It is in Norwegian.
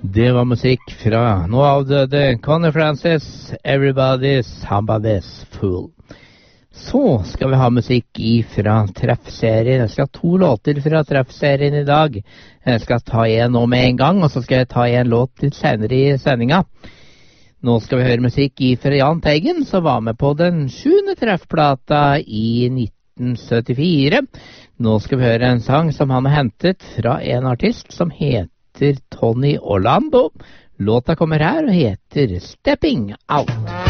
Det var musikk fra nå avdøde Connie Francis, Everybody's Somebody's Fool. Så skal vi ha musikk fra Treff-serien. Jeg skal ha 2 låter fra Treff-serien i dag. Jeg skal ta en nå med en gang, og så skal jeg ta en låt litt senere i sendinga. Nå skal vi høre musikk fra Jahn Teigen, som var med på den 7. Treff-plata i 1974. Nå skal vi høre en sang som han har hentet fra en artist som heter Tony Orlando. Låta kommer her og heter Stepping Out.